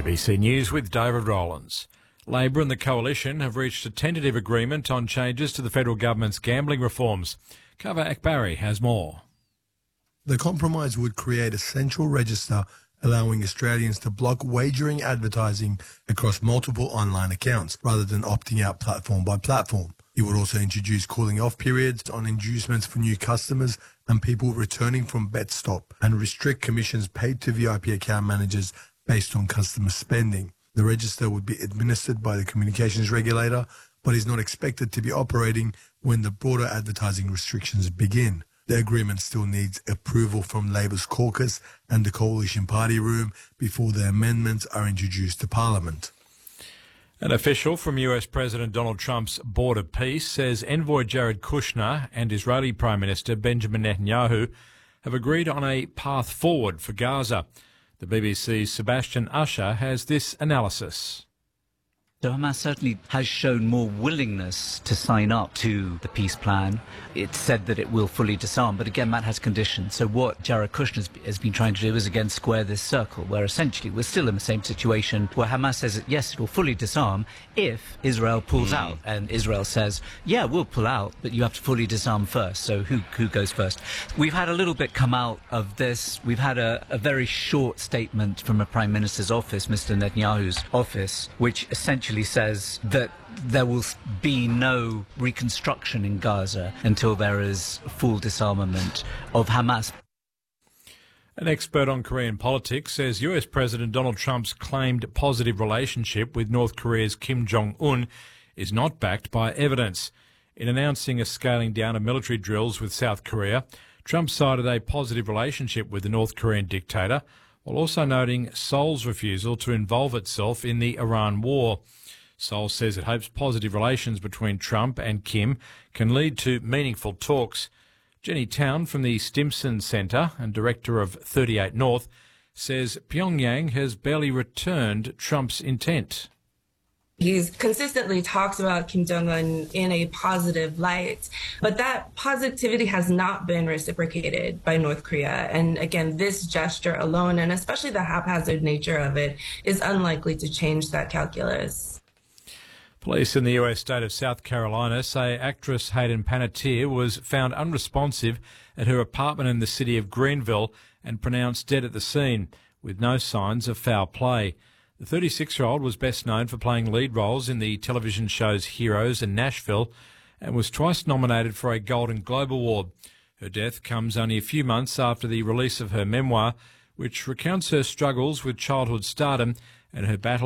ABC News with David Rowlands. Labor and the Coalition have reached a tentative agreement on changes to the federal government's gambling reforms. Kava Akbari has more. The compromise would create a central register allowing Australians to block wagering advertising across multiple online accounts rather than opting out platform by platform. It would also introduce cooling off periods on inducements for new customers and people returning from BetStop and restrict commissions paid to VIP account managers based on customer spending. The register would be administered by the communications regulator, but is not expected to be operating when the broader advertising restrictions begin. The agreement still needs approval from Labor's caucus and the Coalition Party room before the amendments are introduced to Parliament. An official from US President Donald Trump's Border Peace says envoy Jared Kushner and Israeli Prime Minister Benjamin Netanyahu have agreed on a path forward for Gaza. The BBC's Sebastian Usher has this analysis. So Hamas certainly has shown more willingness to sign up to the peace plan. It's said that it will fully disarm, but again, that has conditions. So what Jared Kushner has been trying to do is, again, square this circle, where essentially we're still in the same situation where Hamas says that, yes, it will fully disarm if Israel pulls out. And Israel says, yeah, we'll pull out, but you have to fully disarm first. So who goes first? We've had a little bit come out of this. We've had a very short statement from a Prime Minister's office, Mr. Netanyahu's office, which essentially says that there will be no reconstruction in Gaza until there is full disarmament of Hamas. An expert on Korean politics says US President Donald Trump's claimed positive relationship with North Korea's Kim Jong-un is not backed by evidence. In announcing a scaling down of military drills with South Korea, Trump cited a positive relationship with the North Korean dictator, while also noting Seoul's refusal to involve itself in the Iran war. Seoul says it hopes positive relations between Trump and Kim can lead to meaningful talks. Jenny Town from the Stimson Centre and director of 38 North says Pyongyang has barely returned Trump's intent. He's consistently talked about Kim Jong-un in a positive light, but that positivity has not been reciprocated by North Korea. And again, this gesture alone, and especially the haphazard nature of it, is unlikely to change that calculus. Police in the US state of South Carolina say actress Hayden Panettiere was found unresponsive at her apartment in the city of Greenville and pronounced dead at the scene, with no signs of foul play. The 36-year-old was best known for playing lead roles in the television shows Heroes and Nashville and was twice nominated for a Golden Globe Award. Her death comes only a few months after the release of her memoir, which recounts her struggles with childhood stardom and her battle